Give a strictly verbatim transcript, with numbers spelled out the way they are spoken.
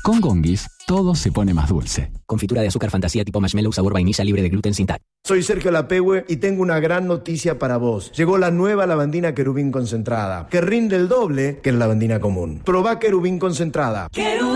Con Gongis, todo se pone más dulce. Confitura de azúcar fantasía tipo marshmallow sabor vainilla libre de gluten sin T A C. Soy Sergio Lapehue y tengo una gran noticia para vos. Llegó la nueva lavandina Querubín concentrada, que rinde el doble que la lavandina común. Probá Querubín concentrada. Querubín.